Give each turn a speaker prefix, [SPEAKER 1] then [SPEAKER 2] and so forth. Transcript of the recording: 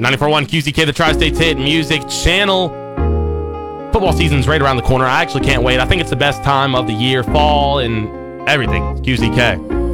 [SPEAKER 1] 94.1 QZK, the Tri-State's hit music channel. Football season's right around the corner. I actually can't wait. I think it's the best time of the year, fall and everything. It's QZK.